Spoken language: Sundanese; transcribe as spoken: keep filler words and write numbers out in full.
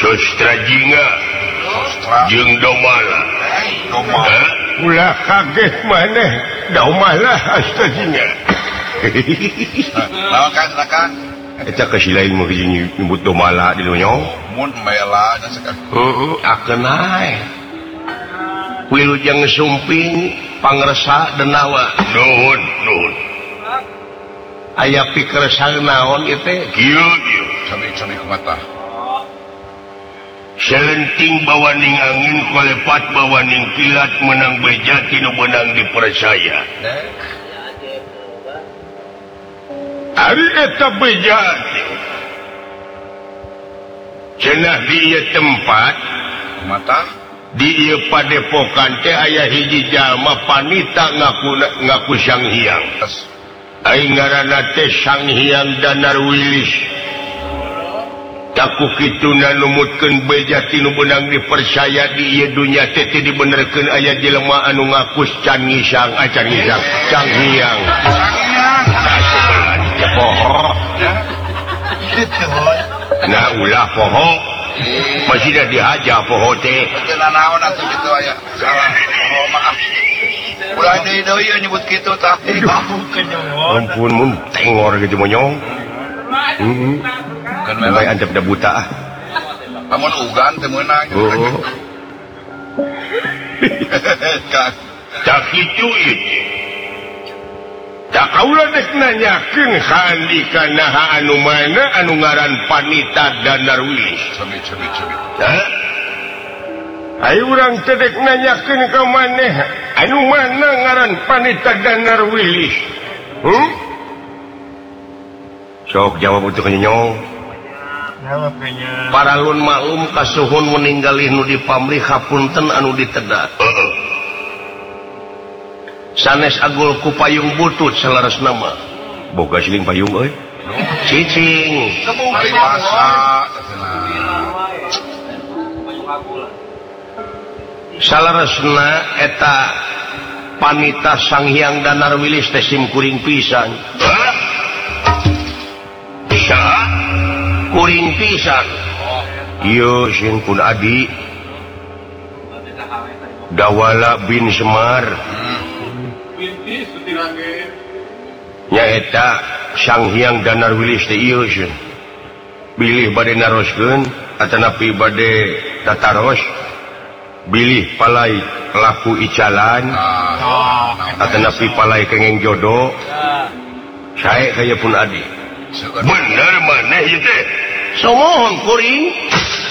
Sostra Jinga jeung Domala. Ulah kaget maneh Domala Sostra Jinga. Naon kan silakan. Eta kasilain mah nyebut Domala di Lunyong. Mun mela nya sekan. Heeh, akeun ae. Wilujeng sumping pangresa denawa. Nuhun, nuhun. Aya pikersang naon ieu teh? Kieu, kieu. Cami-cami kumata. Selenting bawaning angin kolepat bawaning kilat menang beja tinu menang dipercaya. Ari eta beja cenah di ieu tempat Mata di ieu padepokan teh aya hiji jalma panita ngaku ngaku Sang Hyang. Aing ngaranna teh Sang Hyang Danarwilis. Taku kituna numutkeun beja tinu beunang dipercaya di ieu dunya teh teh dibenerkeun aya jelema anu ngaku Can Ngisang, ah Can Ngisang, Sang Hyang. Poho. Nah ulah poho. Masih dah dihajar poho teh. cenah naon atuh kitu aya. Salah. Oh maaf. Ulah deui deui nyebut kitu tah. Ampun mun tengor gitu monyong. Heeh. Kan Bae antep da buta ah. Lamun ugan teh meunang. Oh. Kak. Tak kitu ieu. Tak kaula dek nanyakeun handika naha anu mana anu ngaran Panita Danarwilis. Cabi cabi cabi. Hah? Ayo urang teh dek nanyakeun ka maneh anu mana ngaran Panita Danarwilis. Hmm? Sok jawab untuk nyong. Paralun maklum kasuhun meninggalih nu dipamrih hapunten anu ditedak. Heeh. Sanes agul ku payung butut salaresna mah. Boga siling payung euy. Cicing. Mari basa. Salaresna eta Panita Sang Hyang Danarwilis teh sim kuring pisan. Hah? Bisa? Kuring pisan. Ieu sing pun adi. Dawala bin Semar. Nyaeta Sang Hyang Danarwilis teh ieu sieun. Bilih bade naroskeun atanapi bade tataros. Bilih palai laku icalan. Atanapi palai kengeng jodoh. Sae kaya pun adi. Bener maneh ieu teh. Somohon kuring.